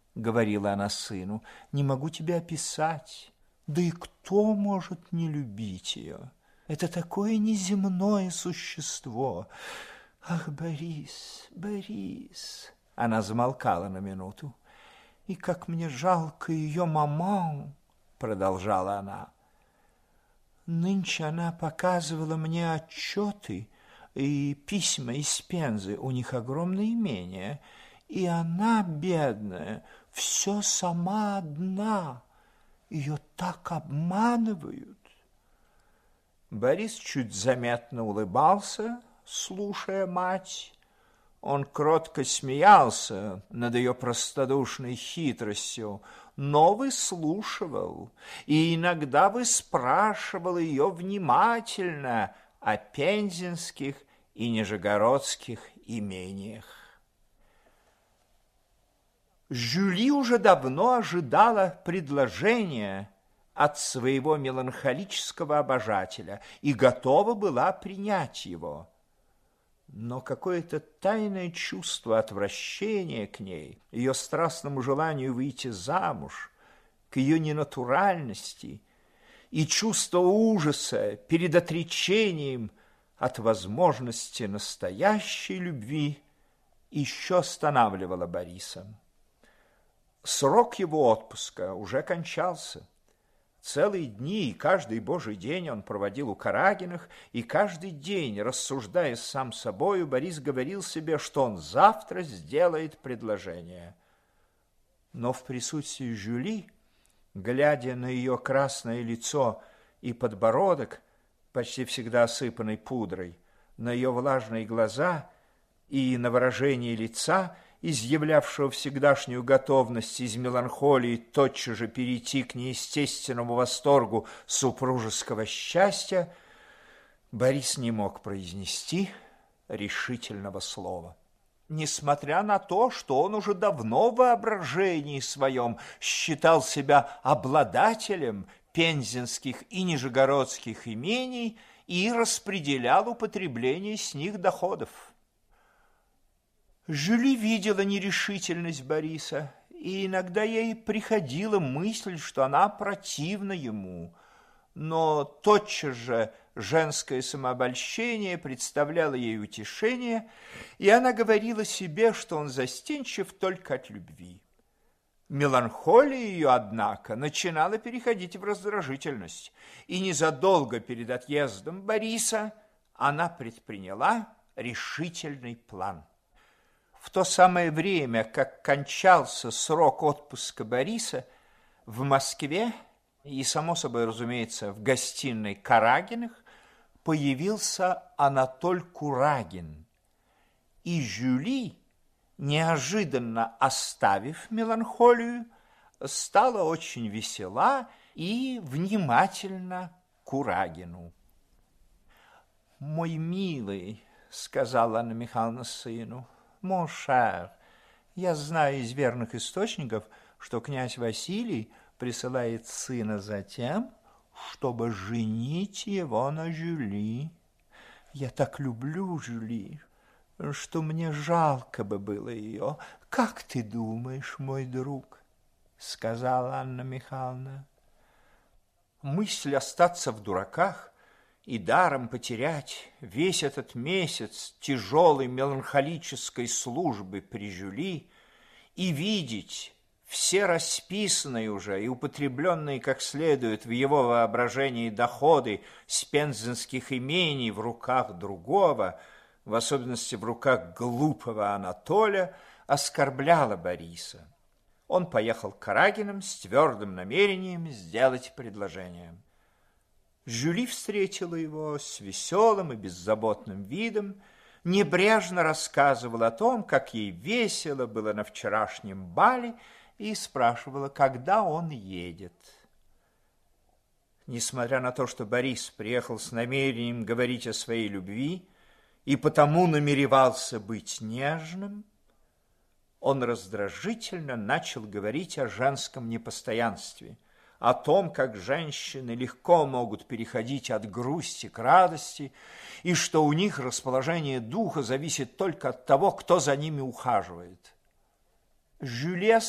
говорила она сыну, не могу тебя описать. Да и кто может не любить ее? Это такое неземное существо. Ах, Борис, Борис. Она замолкала на минуту. И как мне жалко ее маман, продолжала она. Нынче она показывала мне отчеты и письма из Пензы. У них огромное имение. И она, бедная, все сама одна. Ее так обманывают. Борис чуть заметно улыбался, слушая мать. Он кротко смеялся над ее простодушной хитростью, но выслушивал и иногда выспрашивал ее внимательно о пензенских и нижегородских имениях. Жюли уже давно ожидала предложения от своего меланхолического обожателя и готова была принять его. Но какое-то тайное чувство отвращения к ней, ее страстному желанию выйти замуж, к ее ненатуральности и чувство ужаса перед отречением от возможности настоящей любви еще останавливало Бориса. Срок его отпуска уже кончался. Целые дни и каждый божий день он проводил у Карагиных, и каждый день, рассуждая сам собою, Борис говорил себе, что он завтра сделает предложение. Но в присутствии Жюли, глядя на ее красное лицо и подбородок, почти всегда осыпанный пудрой, на ее влажные глаза и на выражение лица, изъявлявшего всегдашнюю готовность из меланхолии тотчас же перейти к неестественному восторгу супружеского счастья, Борис не мог произнести решительного слова. Несмотря на то, что он уже давно в воображении своем считал себя обладателем пензенских и нижегородских имений и распределял употребление с них доходов. Жюли видела нерешительность Бориса, и иногда ей приходила мысль, что она противна ему, но тотчас же женское самообольщение представляло ей утешение, и она говорила себе, что он застенчив только от любви. Меланхолия ее, однако, начинала переходить в раздражительность, и незадолго перед отъездом Бориса она предприняла решительный план. В то самое время, как кончался срок отпуска Бориса, в Москве и, само собой, разумеется, в гостиной Карагиных появился Анатоль Курагин. И Жюли, неожиданно оставив меланхолию, стала очень весела и внимательна Курагину. «Мой милый», — сказала Анна Михайловна сыну, — «Мон шер, я знаю из верных источников, что князь Василий присылает сына за тем, чтобы женить его на Жюли. Я так люблю Жюли, что мне жалко бы было ее. Как ты думаешь, мой друг?» — сказала Анна Михайловна. Мысль остаться в дураках и даром потерять весь этот месяц тяжелой меланхолической службы при Жюли и видеть все расписанные уже и употребленные как следует в его воображении доходы с пензенских имений в руках другого, в особенности в руках глупого Анатоля, оскорбляла Бориса. Он поехал к Карагиным с твердым намерением сделать предложение. Жюли встретила его с веселым и беззаботным видом, небрежно рассказывала о том, как ей весело было на вчерашнем бале, и спрашивала, когда он едет. Несмотря на то, что Борис приехал с намерением говорить о своей любви и потому намеревался быть нежным, он раздражительно начал говорить о женском непостоянстве, о том, как женщины легко могут переходить от грусти к радости, и что у них расположение духа зависит только от того, кто за ними ухаживает. Жюли